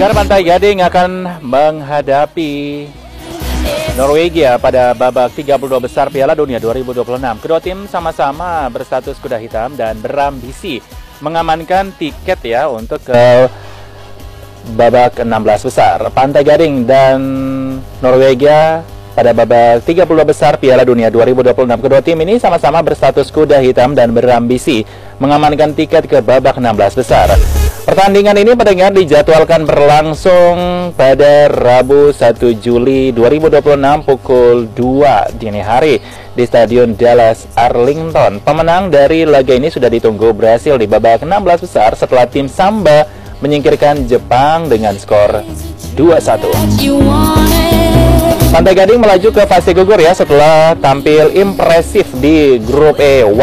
Dan Pantai Gading akan menghadapi Norwegia pada babak 32 besar Piala Dunia 2026. Kedua tim sama-sama berstatus kuda hitam dan berambisi mengamankan tiket ya untuk ke babak 16 besar. Pantai Gading dan Norwegia pada babak 32 besar Piala Dunia 2026. Kedua tim ini sama-sama berstatus kuda hitam dan berambisi mengamankan tiket ke babak 16 besar. Pertandingan ini pendengar dijadwalkan berlangsung pada Rabu 1 Juli 2026 pukul 2 dini hari di Stadion Dallas Arlington. Pemenang dari laga ini sudah ditunggu berhasil di babak 16 besar setelah tim Samba menyingkirkan Jepang dengan skor 2-1. Pantai Gading melaju ke fase gugur ya setelah tampil impresif di grup E.